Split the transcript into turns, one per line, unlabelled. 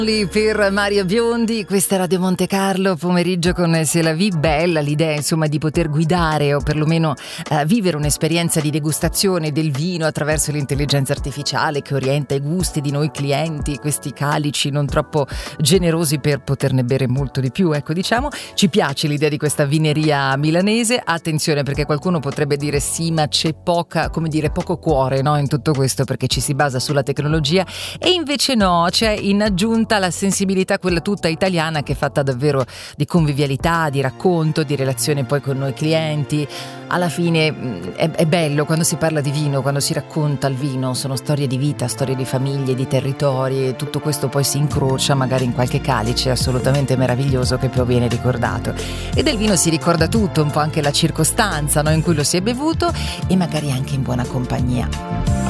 Lì per Mario Biondi, questa è Radio Monte Carlo, pomeriggio con C'est la vie, bella l'idea insomma di poter guidare o perlomeno vivere un'esperienza di degustazione del vino attraverso l'intelligenza artificiale che orienta i gusti di noi clienti, questi calici non troppo generosi per poterne bere molto di più, ecco diciamo. Ci piace l'idea di questa vineria milanese, attenzione perché qualcuno potrebbe dire sì ma c'è poco cuore, no, in tutto questo perché ci si basa sulla tecnologia e invece no, c'è in aggiunta la sensibilità quella tutta italiana che è fatta davvero di convivialità, di racconto, di relazione poi con noi clienti. Alla fine è bello quando si parla di vino, quando si racconta il vino, sono storie di vita, storie di famiglie, di territori e tutto questo poi si incrocia magari in qualche calice assolutamente meraviglioso che poi viene ricordato. E del vino si ricorda tutto, un po' anche la circostanza, no, in cui lo si è bevuto e magari anche in buona compagnia.